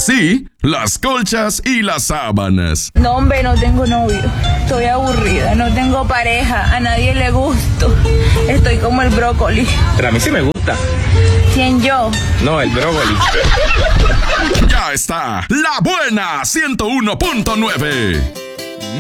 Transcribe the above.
sí, las colchas y las sábanas. No, hombre, no tengo novio. Estoy aburrida, no tengo pareja, a nadie le gusto. Estoy como el brócoli. Pero a mí sí me gusta. ¿Quién, yo? No, el brócoli. Ya está, La Buena 101.9.